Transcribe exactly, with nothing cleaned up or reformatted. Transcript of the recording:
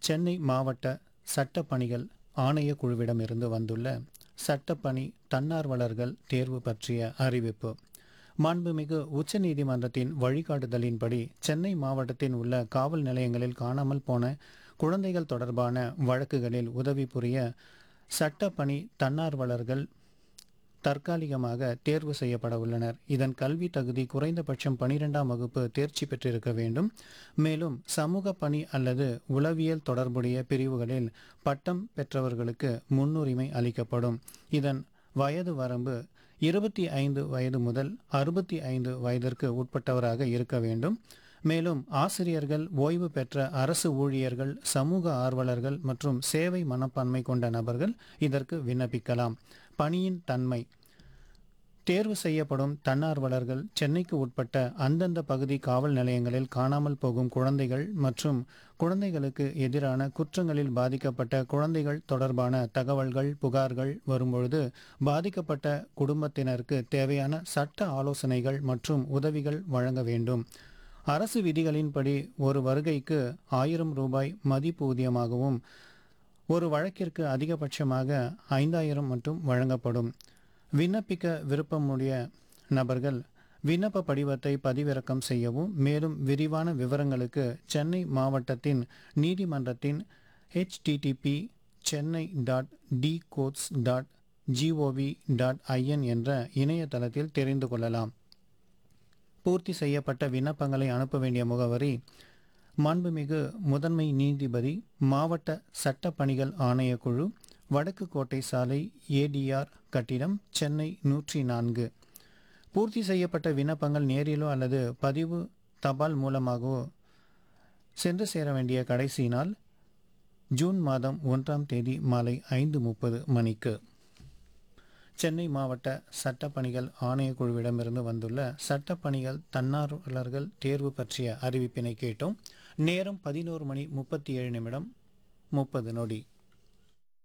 சென்னை மாவட்ட சட்டப்பணிகள் ஆணையக்குழுவிடமிருந்து வந்துள்ள சட்டப்பணி தன்னார்வலர்கள் தேர்வு பற்றிய அறிவிப்பு. மாண்புமிகு உச்சநீதிமன்றத்தின் வழிகாட்டுதலின்படி சென்னை மாவட்டத்தில் உள்ள காவல் நிலையங்களில் காணாமல் போன குழந்தைகள் தொடர்பான வழக்குகளில் உதவி புரிய சட்டப்பணி தன்னார்வலர்கள் தற்காலிகமாக தேர்வு செய்யப்பட உள்ளனர். இதன் கல்வி தகுதி குறைந்தபட்சம் பனிரெண்டாம் வகுப்பு தேர்ச்சி பெற்றிருக்க வேண்டும். மேலும் சமூக பணி அல்லது உளவியல் தொடர்புடைய பிரிவுகளில் பட்டம் பெற்றவர்களுக்கு முன்னுரிமை அளிக்கப்படும். இதன் வயது வரம்பு இருபத்தி ஐந்து வயது முதல் அறுபத்தி ஐந்து வயதிற்கு உட்பட்டவராக இருக்க வேண்டும். மேலும் ஆசிரியர்கள், ஓய்வு பெற்ற அரசு ஊழியர்கள், சமூக ஆர்வலர்கள் மற்றும் சேவை மனப்பான்மை கொண்ட நபர்கள் இதற்கு விண்ணப்பிக்கலாம். பணியின் தன்மை: தேர்வு செய்யப்படும் தன்னார்வலர்கள் சென்னைக்கு உட்பட்ட அந்தந்த பகுதி காவல் நிலையங்களில் காணாமல் போகும் குழந்தைகள் மற்றும் குழந்தைகளுக்கு எதிரான குற்றங்களில் பாதிக்கப்பட்ட குழந்தைகள் தொடர்பான தகவல்கள், புகார்கள் வரும்பொழுது பாதிக்கப்பட்ட குடும்பத்தினருக்கு தேவையான சட்ட ஆலோசனைகள் மற்றும் உதவிகள் வழங்க வேண்டும். அரசு விதிகளின்படி ஒரு வருகைக்கு ஆயிரம் ரூபாய் மதிப்பூதியமாகவும் ஒரு வழக்கிற்கு அதிகபட்சமாக ஐந்தாயிரம் மட்டும் வழங்கப்படும். விண்ணப்பிக்க விருப்பமுடைய நபர்கள் விண்ணப்ப படிவத்தை பதிவிறக்கம் செய்யவும். மேலும் விரிவான விவரங்களுக்கு சென்னை மாவட்டத்தின் நீதிமன்றத்தின் HTTP Chennai dot D quotes dot gov dot IN என்ற இணையதளத்தில் தெரிந்து கொள்ளலாம். பூர்த்தி செய்யப்பட்ட விண்ணப்பங்களை அனுப்ப வேண்டிய முகவரி: மாண்புமிகு முதன்மை நீதிபதி, மாவட்ட சட்டப்பணிகள் ஆணையக்குழு, வடக்கு கோட்டை சாலை, ஏடிஆர் கட்டிடம், சென்னை நூற்றி நான்கு. பூர்த்தி செய்யப்பட்ட விண்ணப்பங்கள் நேரிலோ அல்லது பதிவு தபால் மூலமாகவோ சென்று சேர வேண்டிய கடைசி நாள் ஜூன் மாதம் ஒன்றாம் தேதி மாலை ஐந்து முப்பது மணிக்கு. சென்னை மாவட்ட சட்டப்பணிகள் ஆணையக்குழுவிடமிருந்து வந்துள்ள சட்டப்பணிகள் தன்னார்வலர்கள் தேர்வு பற்றிய அறிவிப்பினை கேட்டோம். நேரம் பதினோரு மணி முப்பத்தி ஏழு நிமிடம் முப்பது நொடி.